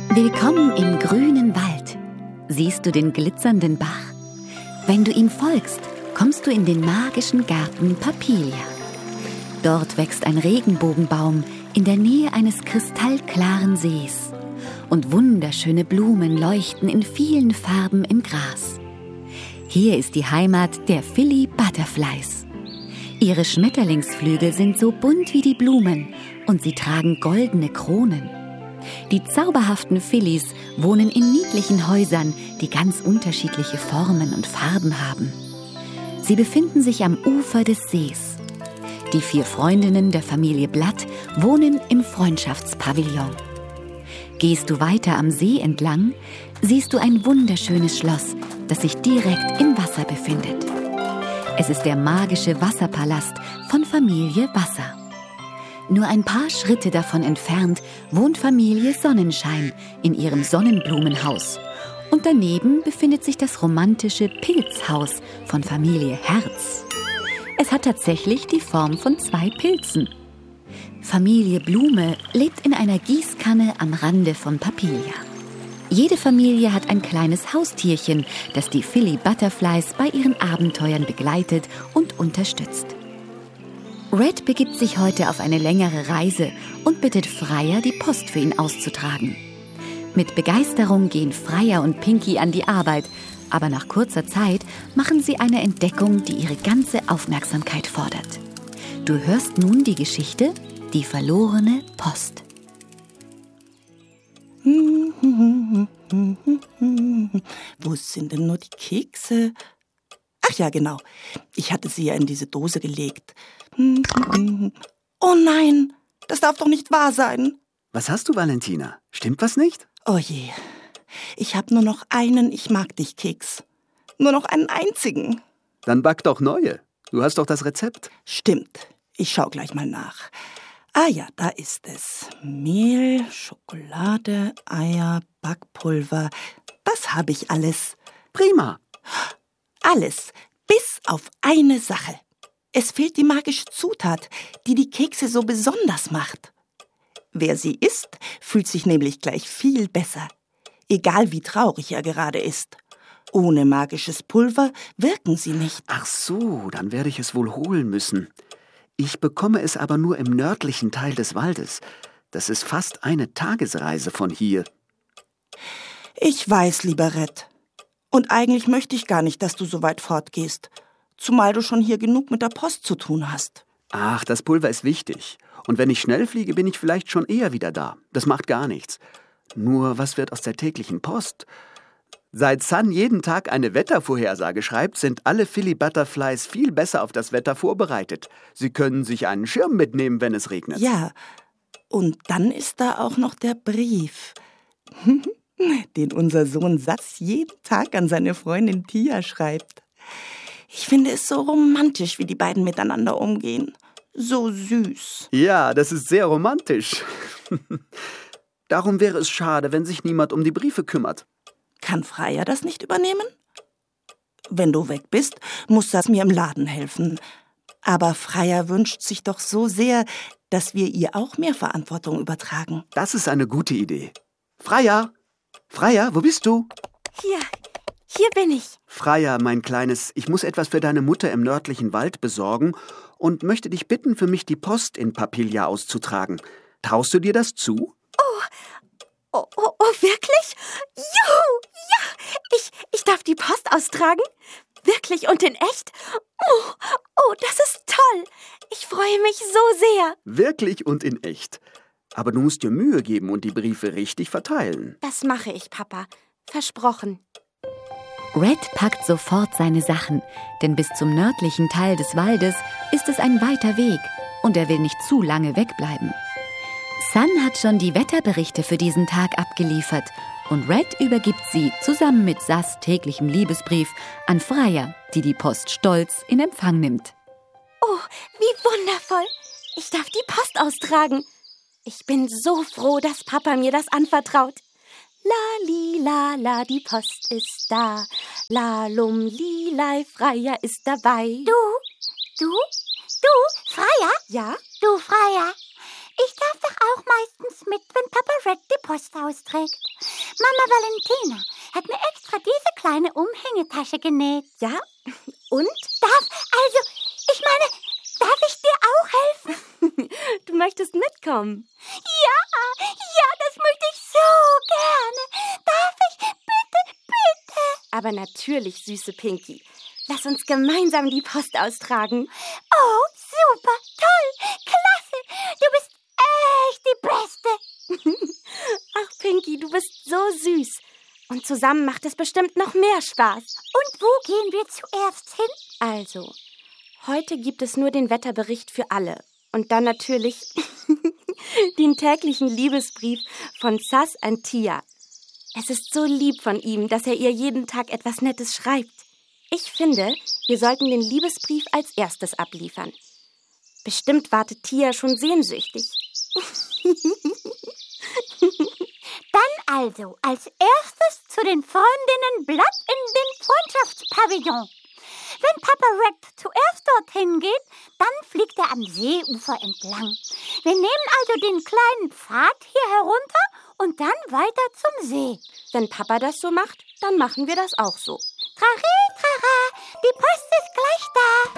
Willkommen im grünen Wald. Siehst du den glitzernden Bach? Wenn du ihm folgst, kommst du in den magischen Garten Papilia. Dort wächst ein Regenbogenbaum in der Nähe eines kristallklaren Sees. Und wunderschöne Blumen leuchten in vielen Farben im Gras. Hier ist die Heimat der Philly Butterflies. Ihre Schmetterlingsflügel sind so bunt wie die Blumen und sie tragen goldene Kronen. Die zauberhaften Phillys wohnen in niedlichen Häusern, die ganz unterschiedliche Formen und Farben haben. Sie befinden sich am Ufer des Sees. Die 4 Freundinnen der Familie Blatt wohnen im Freundschaftspavillon. Gehst du weiter am See entlang, siehst du ein wunderschönes Schloss, das sich direkt im Wasser befindet. Es ist der magische Wasserpalast von Familie Wasser. Nur ein paar Schritte davon entfernt wohnt Familie Sonnenschein in ihrem Sonnenblumenhaus. Und daneben befindet sich das romantische Pilzhaus von Familie Herz. Es hat tatsächlich die Form von 2 Pilzen. Familie Blume lebt in einer Gießkanne am Rande von Papilia. Jede Familie hat ein kleines Haustierchen, das die Philly Butterflies bei ihren Abenteuern begleitet und unterstützt. Red begibt sich heute auf eine längere Reise und bittet Freya, die Post für ihn auszutragen. Mit Begeisterung gehen Freya und Pinky an die Arbeit, aber nach kurzer Zeit machen sie eine Entdeckung, die ihre ganze Aufmerksamkeit fordert. Du hörst nun die Geschichte Die verlorene Post. Wo sind denn nur die Kekse? Ach ja, genau. Ich hatte sie ja in diese Dose gelegt. Oh nein, das darf doch nicht wahr sein. Was hast du, Valentina? Stimmt was nicht? Oh je, ich habe nur noch einen Ich-mag-dich-Keks. Nur noch einen einzigen. Dann back doch neue. Du hast doch das Rezept. Stimmt, ich schau gleich mal nach. Ah ja, da ist es. Mehl, Schokolade, Eier, Backpulver. Das habe ich alles. Prima. Alles, bis auf eine Sache. Es fehlt die magische Zutat, die die Kekse so besonders macht. Wer sie isst, fühlt sich nämlich gleich viel besser. Egal wie traurig er gerade ist. Ohne magisches Pulver wirken sie nicht. Ach so, dann werde ich es wohl holen müssen. Ich bekomme es aber nur im nördlichen Teil des Waldes. Das ist fast eine Tagesreise von hier. Ich weiß, lieber Red. Und eigentlich möchte ich gar nicht, dass du so weit fortgehst. Zumal du schon hier genug mit der Post zu tun hast. Ach, das Pulver ist wichtig. Und wenn ich schnell fliege, bin ich vielleicht schon eher wieder da. Das macht gar nichts. Nur, was wird aus der täglichen Post? Seit Sun jeden Tag eine Wettervorhersage schreibt, sind alle Philly Butterflies viel besser auf das Wetter vorbereitet. Sie können sich einen Schirm mitnehmen, wenn es regnet. Ja, und dann ist da auch noch der Brief, den unser Sohn Satz jeden Tag an seine Freundin Tia schreibt. Ich finde es so romantisch, wie die beiden miteinander umgehen. So süß. Ja, das ist sehr romantisch. Darum wäre es schade, wenn sich niemand um die Briefe kümmert. Kann Freya das nicht übernehmen? Wenn du weg bist, muss das mir im Laden helfen. Aber Freya wünscht sich doch so sehr, dass wir ihr auch mehr Verantwortung übertragen. Das ist eine gute Idee. Freya! Freya, wo bist du? Hier bin ich. Freya, mein Kleines, ich muss etwas für deine Mutter im nördlichen Wald besorgen und möchte dich bitten, für mich die Post in Papilia auszutragen. Traust du dir das zu? Oh, wirklich? Juhu, ja, ich darf die Post austragen? Wirklich und in echt? Oh, das ist toll. Ich freue mich so sehr. Wirklich und in echt. Aber du musst dir Mühe geben und die Briefe richtig verteilen. Das mache ich, Papa. Versprochen. Red packt sofort seine Sachen, denn bis zum nördlichen Teil des Waldes ist es ein weiter Weg und er will nicht zu lange wegbleiben. Sun hat schon die Wetterberichte für diesen Tag abgeliefert und Red übergibt sie zusammen mit Sass täglichem Liebesbrief an Freya, die die Post stolz in Empfang nimmt. Oh, wie wundervoll. Ich darf die Post austragen. Ich bin so froh, dass Papa mir das anvertraut. La li la la, die Post ist da. La lum li lei, Freya ist dabei. Du, Freya? Ja? Du, Freya, Ich darf doch auch meistens mit, wenn Papa Red die Post austrägt. Mama Valentina hat mir extra diese kleine Umhängetasche genäht. Ja? Und? Darf ich dir auch helfen? Du möchtest mitkommen? Ja, das möchte ich so gerne. Darf ich? Bitte. Aber natürlich, süße Pinky. Lass uns gemeinsam die Post austragen. Oh, super, toll, klasse. Du bist echt die Beste. Ach, Pinky, du bist so süß. Und zusammen macht es bestimmt noch mehr Spaß. Und wo gehen wir zuerst hin? Also, heute gibt es nur den Wetterbericht für alle. Und dann natürlich den täglichen Liebesbrief von Sass an Tia. Es ist so lieb von ihm, dass er ihr jeden Tag etwas Nettes schreibt. Ich finde, wir sollten den Liebesbrief als erstes abliefern. Bestimmt wartet Tia schon sehnsüchtig. Dann also als erstes zu den Freundinnen Blatt in den Freundschaftspavillon. Wenn Papa Red zuerst dorthin geht, dann fliegt er am Seeufer entlang. Wir nehmen also den kleinen Pfad hier herunter und dann weiter zum See. Wenn Papa das so macht, dann machen wir das auch so. Trari, trara, die Post ist gleich da.